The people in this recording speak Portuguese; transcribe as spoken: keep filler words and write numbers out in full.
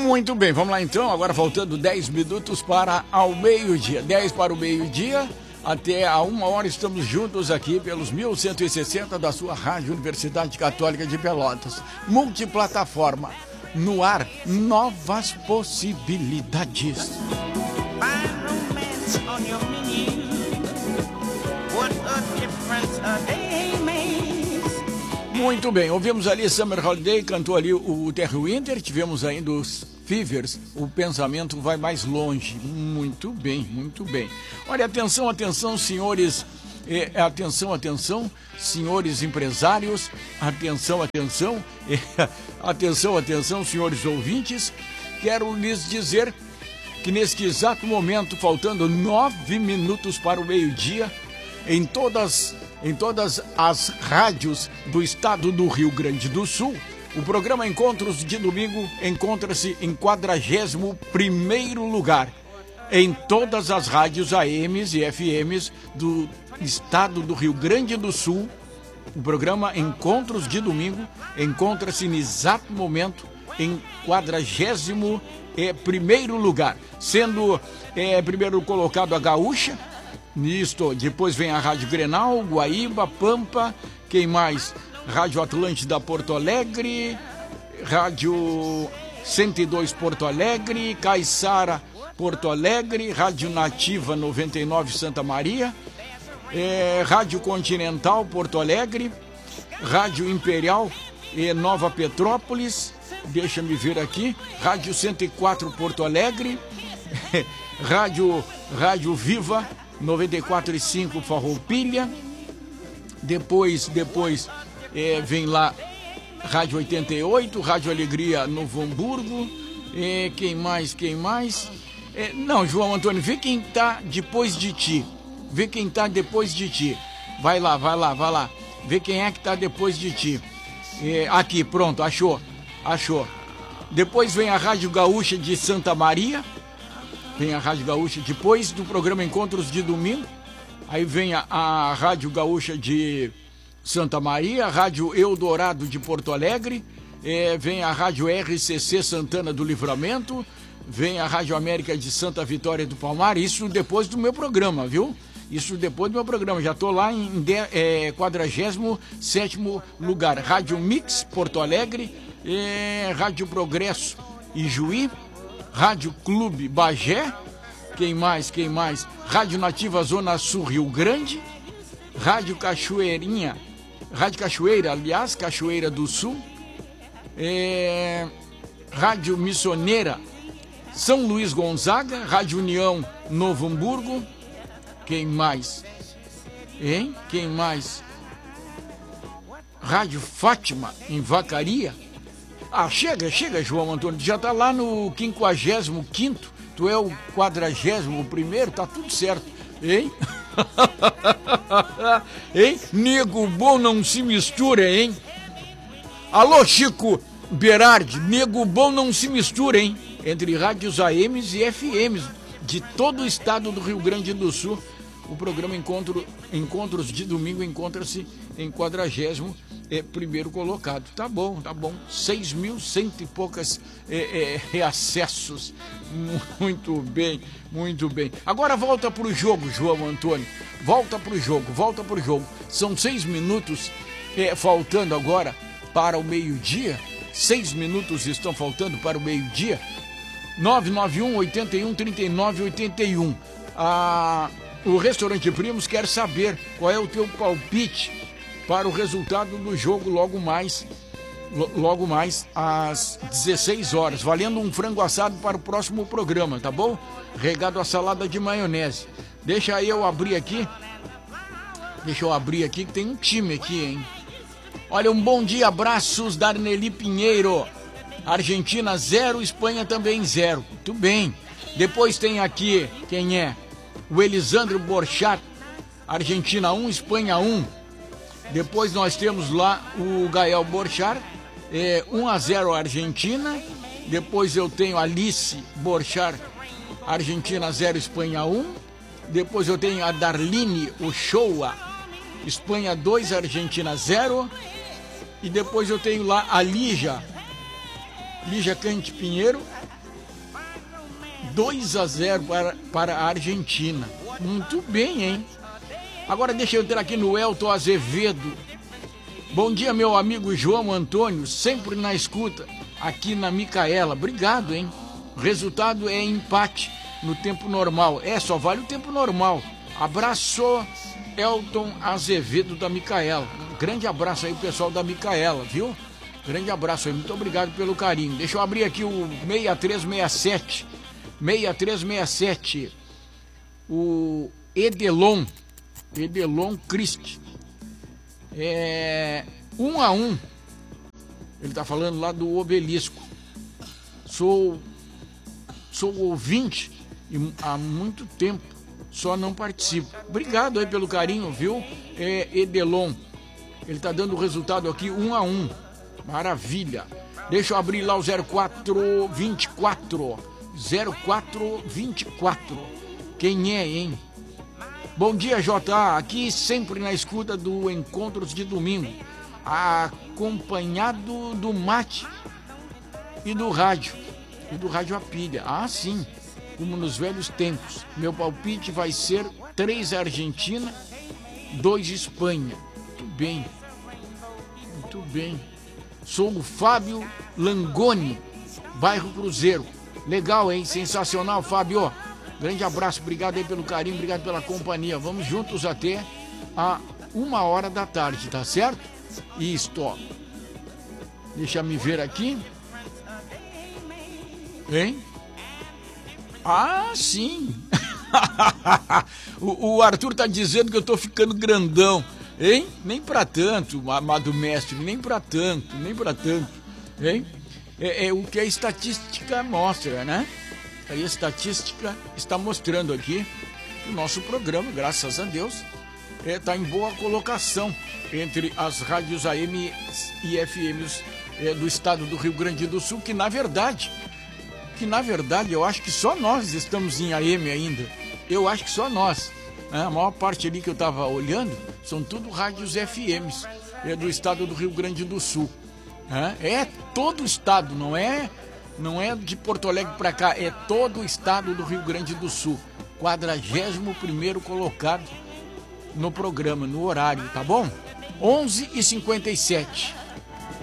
Muito bem, vamos lá então, agora faltando dez minutos para ao meio-dia, dez para o meio-dia, até a uma hora estamos juntos aqui pelos mil cento e sessenta da sua Rádio Universidade Católica de Pelotas, multiplataforma, no ar, novas possibilidades. Muito bem, ouvimos ali Summer Holiday, cantou ali o Terry Winter, tivemos ainda os Fevers, o pensamento vai mais longe. Muito bem, muito bem. Olha, atenção, atenção, senhores, eh, atenção, atenção, senhores empresários, atenção, atenção, eh, atenção, atenção, senhores ouvintes, quero lhes dizer que neste exato momento, faltando nove minutos para o meio-dia, em todas Em todas as rádios do estado do Rio Grande do Sul, o programa Encontros de Domingo encontra-se em quadragésimo primeiro lugar. Em todas as rádios A Ms e F Ms do estado do Rio Grande do Sul, o programa Encontros de Domingo encontra-se no exato momento em quadragésimo primeiro lugar, sendo é, primeiro colocado a Gaúcha. Nisto, depois vem a Rádio Grenal, Guaíba, Pampa, quem mais? Rádio Atlântida Porto Alegre, Rádio cento e dois Porto Alegre, Caiçara Porto Alegre, Rádio Nativa noventa e nove Santa Maria, é, Rádio Continental Porto Alegre, Rádio Imperial e Nova Petrópolis, deixa-me ver aqui, Rádio cento e quatro Porto Alegre, Rádio, Rádio Viva noventa e quatro e cinco Farroupilha, depois, depois é, vem lá Rádio oitenta e oito, Rádio Alegria Novo Hamburgo, é, quem mais, quem mais? É, não, João Antônio, vê quem tá depois de ti, vê quem tá depois de ti, vai lá, vai lá, vai lá, vê quem é que tá depois de ti, é, aqui, pronto, achou, achou, depois vem a Rádio Gaúcha de Santa Maria, vem a Rádio Gaúcha, depois do programa Encontros de Domingo, aí vem a, a Rádio Gaúcha de Santa Maria, a Rádio Eldorado de Porto Alegre, é, vem a Rádio R C C Santana do Livramento, vem a Rádio América de Santa Vitória do Palmar, isso depois do meu programa, viu? Isso depois do meu programa, já estou lá em é, quadragésimo sétimo lugar, Rádio Mix Porto Alegre, é, Rádio Progresso Ijuí, Rádio Clube Bagé, quem mais, quem mais? Rádio Nativa Zona Sul Rio Grande, Rádio Cachoeirinha, Rádio Cachoeira, aliás, Cachoeira do Sul, é, Rádio Missioneira São Luís Gonzaga, Rádio União Novo Hamburgo, quem mais? Hein? Quem mais? Rádio Fátima em Vacaria. Ah, chega, chega, João Antônio, já tá lá no quinquagésimo quinto, tu é o quadragésimo primeiro, tá tudo certo, hein? Hein? Nego bom não se mistura, hein? Alô, Chico Berardi, nego bom não se mistura, hein? Entre rádios A Ms e F Ms de todo o estado do Rio Grande do Sul, o programa Encontro, Encontros de Domingo encontra-se em quadragésimo é, primeiro colocado. Tá bom, tá bom. Seis mil cento e poucas é, é, acessos. Muito bem, muito bem. Agora volta pro jogo, João Antônio. Volta pro jogo, volta pro jogo. São seis minutos é, faltando agora para o meio-dia. Seis minutos estão faltando para o meio-dia. nove nove um, oito um, três nove oito um. Ah, o Restaurante Primos quer saber qual é o teu palpite para o resultado do jogo logo mais, logo mais às dezesseis horas, valendo um frango assado para o próximo programa, tá bom? Regado a salada de maionese. Deixa aí eu abrir aqui, deixa eu abrir aqui que tem um time aqui, hein? Olha, um bom dia, abraços da Arneli Pinheiro. Argentina zero, Espanha também zero. Muito bem. Depois tem aqui, quem é? O Elisandro Borchat, Argentina um, Espanha um. Depois nós temos lá o Gael Borchat, é, um a zero Argentina. Depois eu tenho Alice Borchat, Argentina zero, Espanha um. Depois eu tenho a Darline Ochoa, Espanha dois, Argentina zero. E depois eu tenho lá a Lígia, Lígia Cante Pinheiro, dois a zero para, para a Argentina. Muito bem, hein? Agora deixa eu entrar aqui no Elton Azevedo. Bom dia, meu amigo João Antônio, sempre na escuta, aqui na Micaela. Obrigado, hein? O resultado é empate no tempo normal. É, só vale o tempo normal. Abraço, Elton Azevedo da Micaela. Grande abraço aí, pessoal da Micaela, viu? Grande abraço aí, muito obrigado pelo carinho. Deixa eu abrir aqui o seis três seis sete. seis três seis sete. O Edelon. Edelon Christ. É. Um a um. Ele tá falando lá do Obelisco. Sou. Sou ouvinte e há muito tempo. Só não participo. Obrigado aí pelo carinho, viu? É Edelon. Ele tá dando o resultado aqui um a um. Maravilha. Deixa eu abrir lá o zero quatro vinte e quatro. zero quatro vinte e quatro. Quem é, hein? Bom dia, J A. Aqui sempre na escuta do Encontros de Domingo. Acompanhado do mate e do rádio. E do rádio a pilha. Ah, sim. Como nos velhos tempos. Meu palpite vai ser três Argentina, dois Espanha. Muito bem. Muito bem. Sou o Fábio Langoni, bairro Cruzeiro. Legal, hein? Sensacional, Fábio. Grande abraço, obrigado aí pelo carinho, obrigado pela companhia. Vamos juntos até a uma hora da tarde, tá certo? Isto, ó. Deixa me ver aqui. Hein? Ah, sim. o, o Arthur tá dizendo que eu tô ficando grandão. Hein? Nem pra tanto, amado mestre, nem pra tanto, nem pra tanto, hein? É, é o que a estatística mostra, né? A estatística está mostrando aqui que o nosso programa, graças a Deus, está é, em boa colocação entre as rádios A M e F Ms é, do estado do Rio Grande do Sul, que na verdade, que na verdade eu acho que só nós estamos em A M ainda. Eu acho que só nós. A maior parte ali que eu estava olhando são tudo rádios F Ms é do estado do Rio Grande do Sul. É todo o estado, não é, não é de Porto Alegre para cá, é todo o estado do Rio Grande do Sul. quadragésimo primeiro colocado no programa, no horário, tá bom? onze e cinquenta e sete.